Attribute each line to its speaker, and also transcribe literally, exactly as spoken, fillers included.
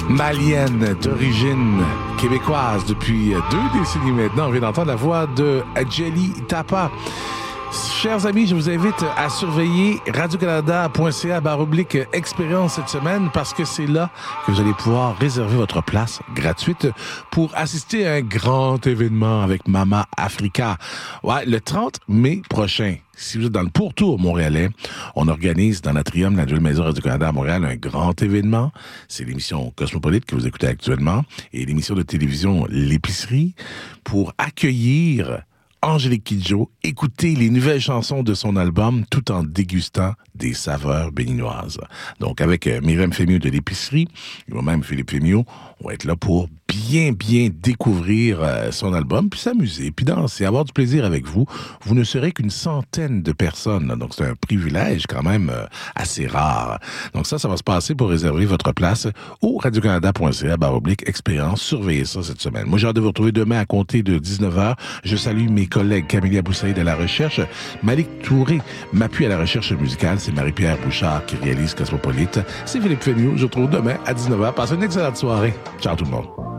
Speaker 1: Malienne d'origine québécoise depuis deux décennies maintenant. On vient d'entendre la voix de Adjeli Tapa. Chers amis, je vous invite à surveiller radio canada point c a barre oblique expérience cette semaine parce que c'est là que vous allez pouvoir réserver votre place gratuite pour assister à un grand événement avec Mama Africa. Ouais, le trente mai prochain. Si vous êtes dans le pourtour montréalais, on organise dans l'Atrium de la Nouvelle Maison Radio-Canada à Montréal un grand événement. C'est l'émission Cosmopolite que vous écoutez actuellement et l'émission de télévision L'épicerie pour accueillir Angélique Kidjo, écoutez les nouvelles chansons de son album tout en dégustant des saveurs béninoises. Donc, avec euh, Myriam Fémieux de l'Épicerie, et moi-même Philippe Fémieux, on va être là pour bien, bien découvrir euh, son album, puis s'amuser, puis danser, avoir du plaisir avec vous. Vous ne serez qu'une centaine de personnes, donc c'est un privilège quand même euh, assez rare. Donc ça, ça va se passer pour réserver votre place au radio canada point c a barre oblique expérience. Surveillez ça cette semaine. Moi, j'ai hâte de vous retrouver demain à compter de dix-neuf heures. Je salue mes collègues Camélia Boussaïd à la recherche, Malik Touré m'appuie à la recherche musicale, c'est Marie-Pierre Bouchard qui réalise Cosmopolite. C'est Philippe Fémieux, je vous retrouve demain à dix-neuf heures. Passez une excellente soirée. Ciao tout le monde.